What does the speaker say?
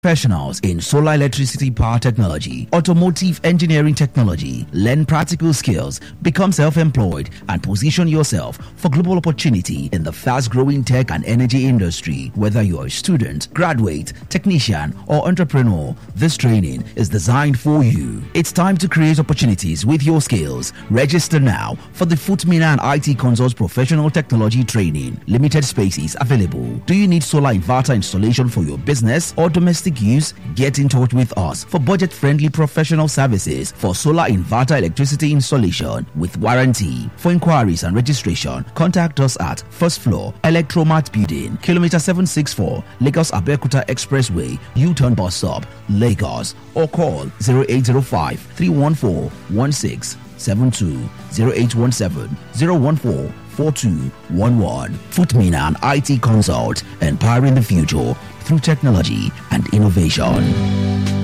Professionals in solar electricity power technology, automotive engineering technology. Learn practical skills, become self-employed, and position yourself for global opportunity in the fast-growing tech and energy industry. Whether you're a student, graduate, technician, or entrepreneur, this training is designed for you. It's time to create opportunities with your skills. Register now for the Footmina and IT Consults Professional Technology Training. Limited spaces available. Do you need solar inverter installation for your business or domestic use? Get in touch with us for budget-friendly professional services for solar inverter electricity installation with warranty. For inquiries and registration, contact us at first floor Electromat Building, kilometer 764, Lagos Abeokuta Expressway, U-turn bus stop, Lagos, or call 0805 314 1672, 0817 014 4211. Footmina and IT Consult, empowering the future through technology and innovation.